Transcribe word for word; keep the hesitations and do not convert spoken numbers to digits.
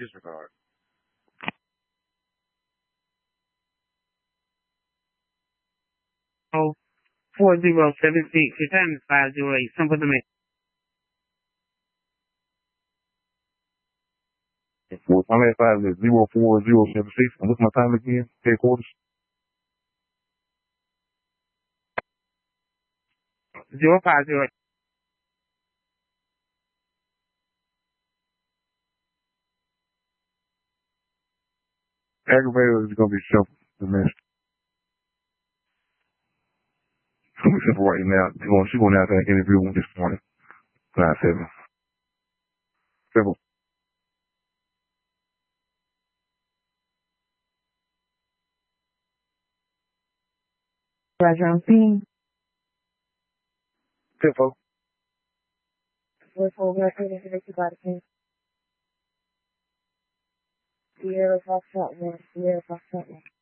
Disregard. Oh, four zero seven six. Your time is five zero eight. Some for the minute. Well, my last five is zero four zero seven six. And what's my time again? Headquarters? Zero five zero eight. Aggravator is going to be self-domestic. Simple right now. She's going, she's going out there and interview this morning. nine seven. Simple. Roger, I'm seeing. Simple. Four four one eight introduced by the king. Sierra Fox Shot one. Sierra Fox Shot one.